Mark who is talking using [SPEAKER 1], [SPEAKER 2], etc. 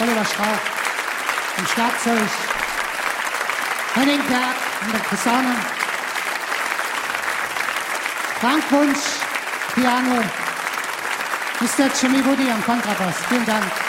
[SPEAKER 1] Oliver Strauch am Schlagzeug, Henning Berg an der Posaune, Frank Wunsch, Piano, Mr. Jimmy Woody am Kontrabass. Vielen Dank.